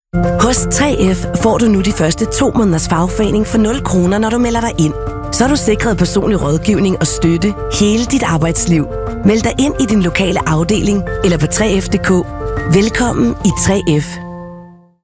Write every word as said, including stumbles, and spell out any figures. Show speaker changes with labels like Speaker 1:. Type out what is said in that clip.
Speaker 1: Hos tre F får du nu de første to måneders fagforening for nul kroner, når du melder dig ind. Så er du sikret personlig rådgivning og støtte hele dit arbejdsliv. Meld dig ind i din lokale afdeling eller på tre F punktum d k. Velkommen i tre F.